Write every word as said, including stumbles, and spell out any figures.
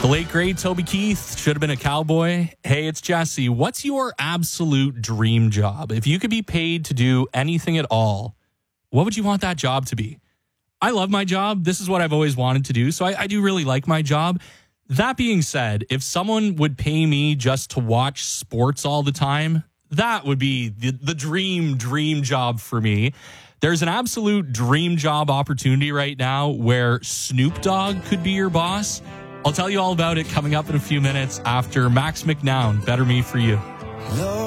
The late, great Toby Keith should have been a cowboy. Hey, it's Jesse. What's your absolute dream job? If you could be paid to do anything at all, what would you want that job to be? I love my job. This is what I've always wanted to do. So I, I do really like my job. That being said, if someone would pay me just to watch sports all the time, that would be the, the dream, dream job for me. There's an absolute dream job opportunity right now where Snoop Dogg could be your boss. I'll tell you all about it coming up in a few minutes after Max McNown, Better Me For You.